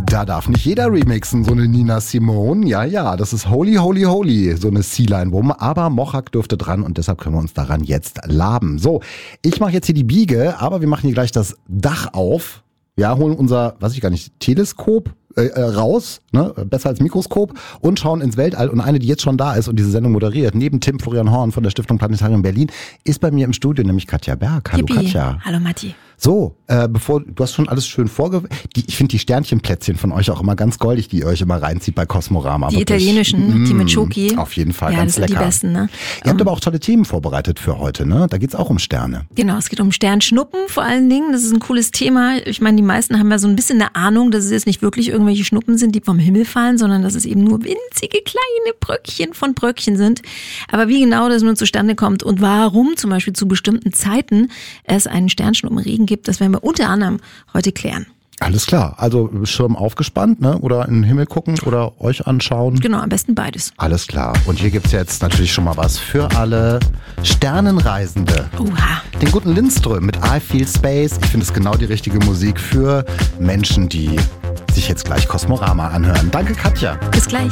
Da darf nicht jeder remixen, so eine Nina Simone. Ja, das ist Holy, Holy, Holy, so eine Sea-Line-Wumm. Aber Mochak dürfte dran und deshalb können wir uns daran jetzt laben. So, ich mache jetzt hier die Biege, aber wir machen hier gleich das Dach auf. Ja, holen unser, Teleskop raus, ne? Besser als Mikroskop, und schauen ins Weltall. Und eine, die jetzt schon da ist und diese Sendung moderiert, neben Tim Florian Horn von der Stiftung Planetarium Berlin, ist bei mir im Studio, nämlich Katja Berg. Hallo Yippie. Katja. Hallo Matti. So, du hast schon alles schön ich finde die Sternchenplätzchen von euch auch immer ganz goldig, die ihr euch immer reinzieht bei Cosmorama. Die wirklich. italienischen, die mit Schoki. Auf jeden Fall, ja, ganz das sind lecker. die besten, ne? Ihr habt aber auch tolle Themen vorbereitet für heute, ne? Da geht's auch um Sterne. Genau, es geht um Sternschnuppen vor allen Dingen. Das ist ein cooles Thema. Ich meine, die meisten haben ja so ein bisschen eine Ahnung, dass es jetzt nicht wirklich irgendwelche Schnuppen sind, die vom Himmel fallen, sondern dass es eben nur winzige kleine Bröckchen von Bröckchen sind. Aber wie genau das nun zustande kommt und warum zum Beispiel zu bestimmten Zeiten es einen Sternschnuppenregen gibt, das werden wir unter anderem heute klären. Alles klar, also Schirm aufgespannt, ne? Oder in den Himmel gucken oder euch anschauen. Genau, am besten beides. Alles klar. Und hier gibt's jetzt natürlich schon mal was für alle Sternenreisende. Oha. Den guten Lindström mit I Feel Space. Ich finde es genau die richtige Musik für Menschen, die sich jetzt gleich Cosmorama anhören. Danke, Katja. Bis gleich.